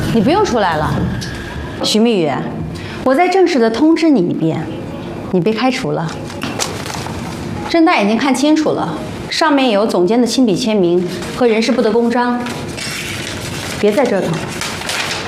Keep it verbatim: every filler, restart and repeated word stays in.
你不用出来了，徐密宇，我再正式的通知你一遍，你被开除了。郑大已经看清楚了，上面有总监的亲笔签名和人事部的公章，别再折腾了。